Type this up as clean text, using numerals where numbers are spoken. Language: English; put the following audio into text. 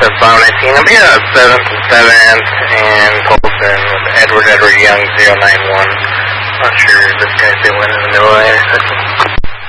of Bomb 19. I'm here on 7th and 7th and Colson with Edward Young 091. Not sure if this guy's still in the middle there.